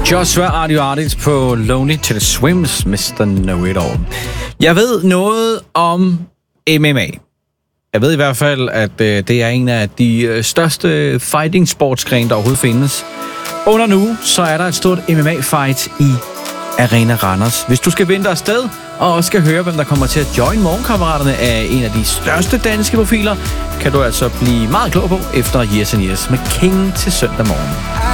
Joshua Artiotis på Lonely to the Swims, Mr. Know-It-All. Jeg ved noget om MMA. Jeg ved i hvert fald, at det er en af de største fighting-sportsgrene, der overhovedet findes. Under nu, så er der et stort MMA-fight i Arena Randers. Hvis du skal vinde dig afsted, og også skal høre, hvem der kommer til at join morgenkammeraterne af en af de største danske profiler, kan du altså blive meget klog på efter Years and Years med King til søndag morgen.